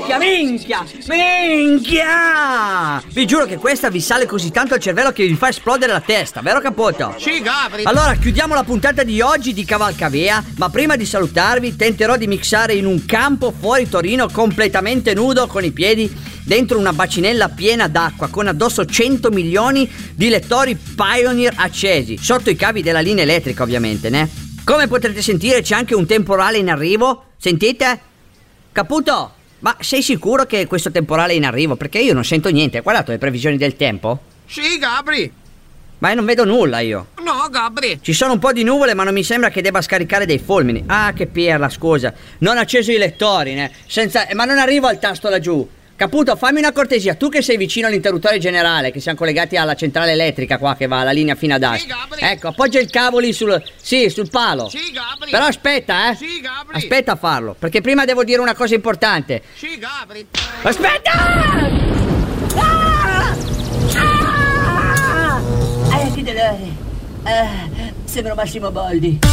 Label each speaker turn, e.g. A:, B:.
A: Minchia! Vi giuro che questa vi sale così tanto al cervello che vi fa esplodere la testa, vero Caputo?
B: Sì, Gabri.
A: Allora chiudiamo la puntata di oggi di Cavalcavea, ma prima di salutarvi tenterò di mixare in un campo fuori Torino completamente nudo con i piedi dentro una bacinella piena d'acqua con addosso 100 milioni di lettori Pioneer accesi, sotto i cavi della linea elettrica ovviamente, né? Come potrete sentire c'è anche un temporale in arrivo, sentite? Caputo, ma sei sicuro che questo temporale è in arrivo? Perché io non sento niente, hai guardato le previsioni del tempo?
B: Sì, Gabri.
A: Ma non vedo nulla io.
B: No, Gabri.
A: Ci sono un po' di nuvole ma non mi sembra che debba scaricare dei fulmini. Ah, che pirla, scusa. Non ho acceso i lettori, né? Ma non arrivo al tasto laggiù. Caputo, fammi una cortesia, tu che sei vicino all'interruttore generale, che siamo collegati alla centrale elettrica qua che va alla linea fino ad Asti.
B: Sì, Gabri.
A: Ecco, appoggia il cavo lì sul palo.
B: Sì, Gabri.
A: Però aspetta,
B: Sì, Gabri.
A: Aspetta a farlo, perché prima devo dire una cosa importante.
B: Sì, Gabri.
A: Aspetta!
C: Che dolore. Sembro Massimo Boldi.